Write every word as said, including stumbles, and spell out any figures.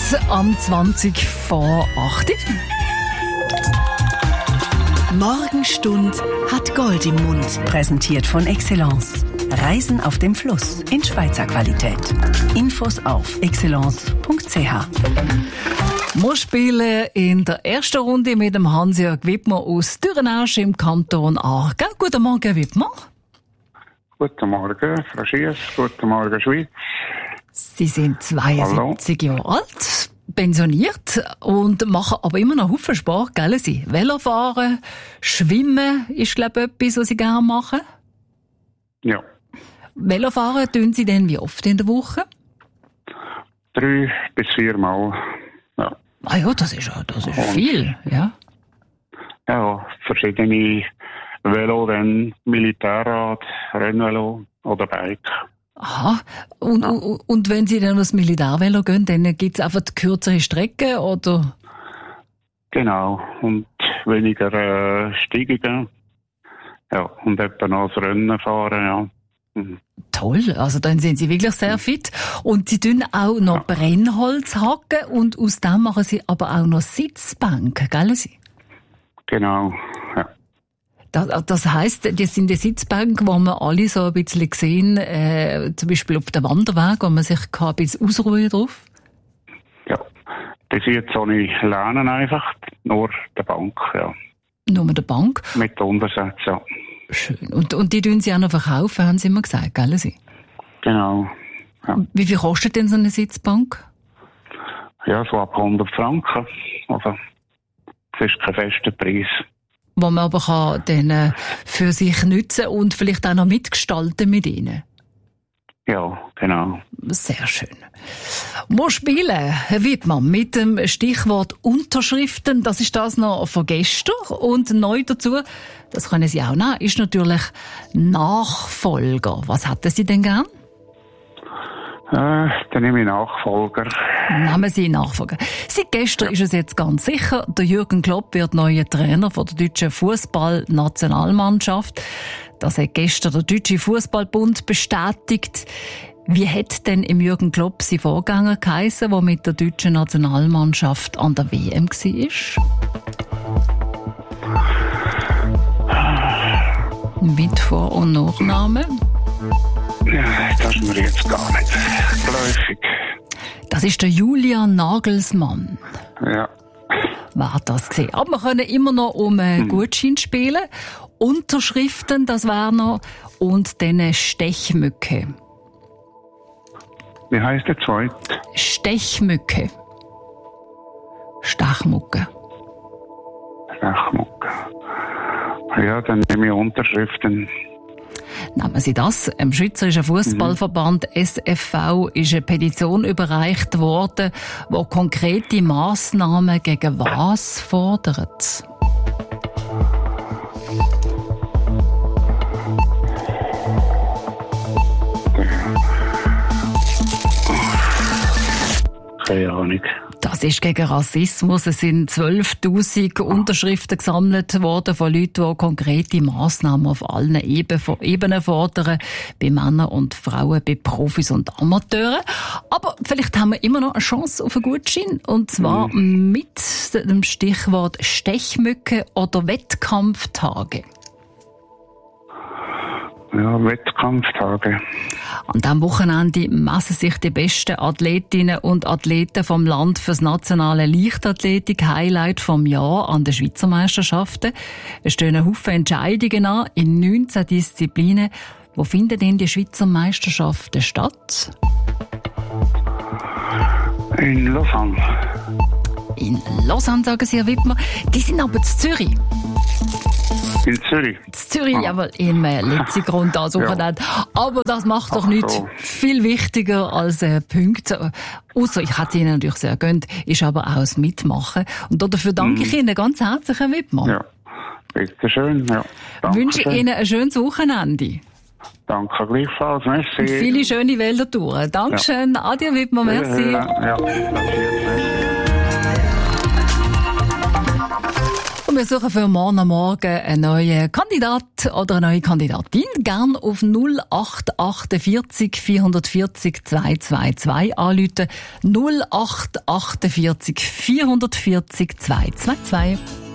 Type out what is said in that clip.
am zwanzig vor acht. Morgenstund hat Gold im Mund. Präsentiert von Excellence. Reisen auf dem Fluss in Schweizer Qualität. Infos auf excellence punkt c h. Wir spielen in der ersten Runde mit dem Hans-Jörg Wittmer aus Dürrenasch im Kanton Aargau. Guten Morgen, Wittmer. Guten Morgen, Frau Schiess. Guten Morgen, Schweiz. Sie sind zweiundsiebzig Hallo. Jahre alt, pensioniert und machen aber immer noch Haufen Sport, gell? Sie Velofahren, Schwimmen ist, glaube ich, etwas, was Sie gerne machen. Ja. Velofahren tun Sie denn wie oft in der Woche? Drei bis vier Mal. Ja. Ah ja, das ist, das ist viel, ja. Ja, verschiedene Velo, dann Militärrad, Rennvelo oder Bike. Aha. Und, ja. und, und wenn Sie dann aufs Militärvelo gehen, dann gibt es einfach die kürzere Strecke, oder? Genau. Und weniger äh, Steigungen. Ja, und etwa noch das Rennen fahren, ja. Mhm. Toll, also dann sind Sie wirklich sehr fit. Und Sie tun auch noch ja. Brennholz hacken und aus dem machen Sie aber auch noch Sitzbank, gell Sie? Genau, ja. Das, das heisst, das sind die Sitzbänke, wo wir alle so ein bisschen sehen, äh, zum Beispiel auf dem Wanderweg, wo man sich ein bisschen ausruhen drauf? Ja, das ist jetzt so nicht lernen einfach, nur der Bank, ja. Nur mit der Bank? Mit der Untersätze, ja. Schön. Und, und die tun Sie auch noch verkaufen, haben Sie immer gesagt, gell Sie? Genau, ja. Wie viel kostet denn so eine Sitzbank? Ja, so ab hundert Franken. Also, das ist kein fester Preis. Wo man aber kann dann äh, für sich nutzen und vielleicht auch noch mitgestalten mit ihnen. Ja, genau. Sehr schön. Wir spielen, Herr Wittmer, mit dem Stichwort Unterschriften. Das ist das noch von gestern. Und neu dazu, das können Sie auch nehmen, ist natürlich Nachfolger. Was hätten Sie denn gern? Äh, dann nehme ich Nachfolger. Nehmen Sie Nachfolger. Seit gestern ja. ist es jetzt ganz sicher, der Jürgen Klopp wird neuer Trainer von der deutschen Fußball-Nationalmannschaft. Das hat gestern der Deutsche Fußballbund bestätigt. Wie hat denn im Jürgen Klopp sein Vorgänger geheissen, der mit der deutschen Nationalmannschaft an der W M war? Mit Vor- und Nachname? Ja, das ist mir jetzt gar nicht geläufig. Das ist der Julian Nagelsmann. Ja. Wer hat das gesehen? Aber wir können immer noch um einen hm. Gutschein spielen. Unterschriften, das wäre noch. Und dann eine Stechmücke. Wie heisst der zweite? Stechmücke. Stechmücke. Stechmücke. Ja, dann nehme ich Unterschriften. Nehmen Sie das. Im Schweizerischen Fußballverband mhm. S F V ist eine Petition überreicht worden, die konkrete Massnahmen gegen was fordert? Keine Ahnung. Das ist gegen Rassismus. Es sind zwölftausend Unterschriften gesammelt worden von Leuten, die konkrete Massnahmen auf allen Ebenen fordern. Bei Männern und Frauen, bei Profis und Amateuren. Aber vielleicht haben wir immer noch eine Chance auf einen Gutschein. Und zwar mhm. mit dem Stichwort Stechmücke oder Wettkampftage. Ja, Wettkampftage. An diesem Wochenende messen sich die besten Athletinnen und Athleten vom Land fürs nationale Leichtathletik-Highlight vom Jahr an den Schweizer Meisterschaften. Es stehen Haufen Entscheidungen an in neunzehn Disziplinen. Wo finden denn die Schweizer Meisterschaften statt? In Lausanne. In Lausanne, sagen Sie, Herr Wittmer. Die sind aber in Zürich. In Zürich? In Zürich, ah. jawohl, im äh, letzten Grund das Wochenende. Ja. Aber das macht doch nichts. So. Viel wichtiger als äh, Punkte. Ausser, ich hätte Ihnen natürlich sehr gönnt, ist aber auch das Mitmachen. Und dafür danke ich mm. Ihnen ganz herzlich, Herr Wittmer. Ja, bitte schön. Ja. Ich wünsche Ihnen ein schönes Wochenende. Danke gleichfalls, merci. Und viele schöne Wäldertouren. Dankeschön, ja. Adi Wittmer, merci. Ja, ja. Und wir suchen für morgen am Morgen einen neuen Kandidat oder eine neue Kandidatin. Gern auf null acht achtundvierzig vierhundertvierzig zweihundertzweiundzwanzig anrufen. null acht achtundvierzig vierhundertvierzig zweihundertzweiundzwanzig.